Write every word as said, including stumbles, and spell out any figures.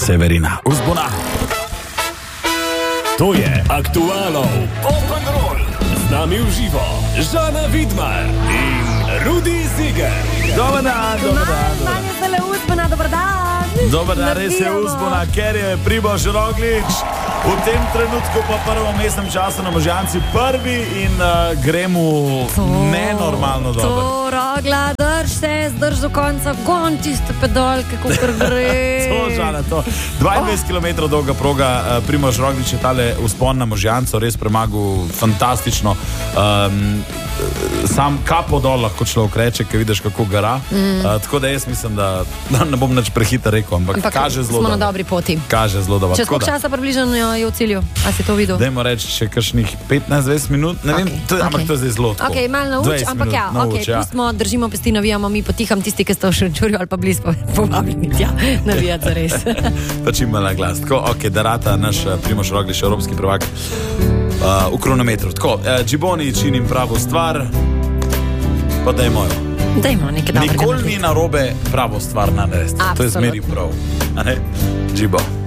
Severina Uzbuna. To je Aktualov Open Roll. Z nami v živo Žana Vidmar in Rudi Ziger. Dobar dan, dobar dan. Dan je zelo Uzbuna, dobar dan. Dobar dan, res je Uzbuna, ker je Primož Roglič v tem trenutku po prvem mestnem času na Možganci prvi in uh, gremo nenormalno dobro. To, Rogla, drž se, zdrž do konca, gon tiste pedalke, kakor gre. To, Žana, to. dvaindvajset kilometrov dolga proga, uh, Primož Roglič je tale vzpon na Možganco res premagal fantastično. Um, sam kapo dol lahko človek reče, ker vidiš, kako gara. Mm. Uh, tako da jaz mislim, da, da ne bom nič prehiter rekel, ampak, ampak kaže zelo dobro. Smo na dobri poti. Kaže zelo dobro. Čez koliko časa približno je v cilju? A si to videl? Dajmo reči še kakšnih petnajst dvajset minut, ne vem, okay, to, okay. ampak to je zdaj zelo tako. Ok, malo nauč, ampak ja, nauč, ok, ja. pustimo, držimo pesti, navijamo mi potiham tisti, ki ste v Šenčurju ali pa bliz povabljeni tja, navijati za res. Pa čim malo glas. Tako, ok, da rata naš Primož Roglič, evropski prvak uh, v kronometru. Tako, uh, Giboni činim pravo stvar, pa dajmo jo. Dajmo nekaj dobrega. Nikoli ni narobe pravo stvar narediti. To je zmeri prav. A ne? Gibo.